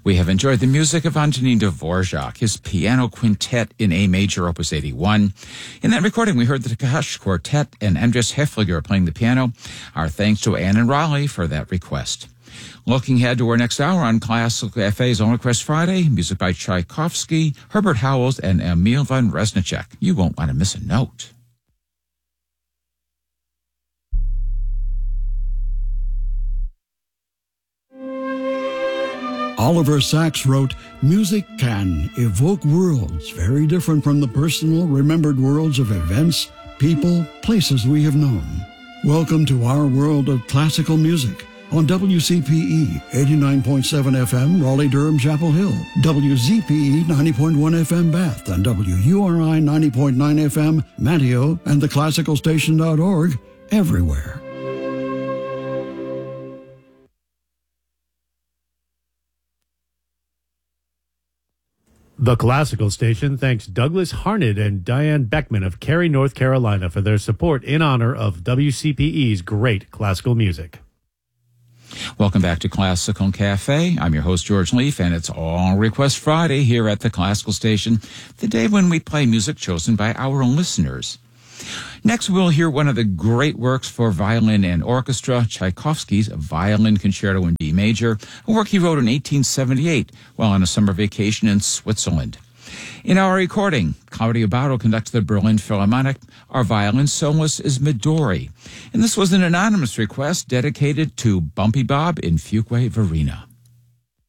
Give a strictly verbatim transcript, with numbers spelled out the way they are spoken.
We have enjoyed the music of Antonin Dvorak, his piano quintet in A major, opus eighty-one. In that recording, we heard the Takash Quartet and Andres Hefliger playing the piano. Our thanks to Ann and Raleigh for that request. Looking ahead to our next hour on Classical Cafe's On Request Friday, music by Tchaikovsky, Herbert Howells, and Emil von Reznicek. You won't want to miss a note. Oliver Sacks wrote, "Music can evoke worlds very different from the personal, remembered worlds of events, people, places we have known." Welcome to our world of classical music on W C P E eighty-nine point seven F M, Raleigh-Durham, Chapel Hill, W Z P E ninety point one F M, Bath, and W U R I ninety point nine F M, Manteo, and the classical station dot org, everywhere. The Classical Station thanks Douglas Harned and Diane Beckman of Cary, North Carolina for their support in honor of W C P E's great classical music. Welcome back to Classical Cafe. I'm your host, George Leaf, and it's All Request Friday here at the Classical Station, the day when we play music chosen by our listeners. Next, we'll hear one of the great works for violin and orchestra, Tchaikovsky's Violin Concerto in D major, a work he wrote in eighteen seventy-eight while on a summer vacation in Switzerland. In our recording, Claudio Barro conducts the Berlin Philharmonic. Our violin soloist is Midori. And this was an anonymous request dedicated to Bumpy Bob in Fuquay Varina.